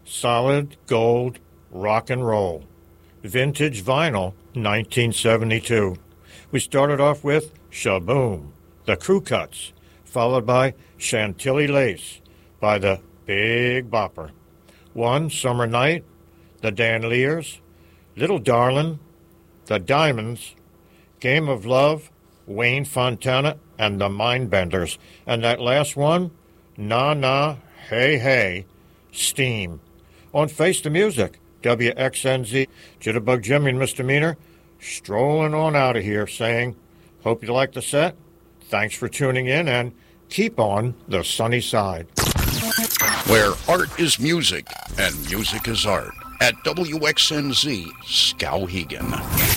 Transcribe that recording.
solid gold rock and roll. Vintage vinyl, 1972. We started off with Shaboom, the Crew Cuts, followed by Chantilly Lace by the Big Bopper. One Summer Night, the Dan Lears, Little Darlin', the Diamonds, Game of Love, Wayne Fontana, and the Mindbenders. And that last one, Na Na, Hey Hey, Steam. On Face the Music, WXNZ, Jitterbug Jimmy and Misdemeanor, strolling on out of here saying, hope you like the set, thanks for tuning in, and keep on the sunny side. Where art is music and music is art, at WXNZ Skowhegan.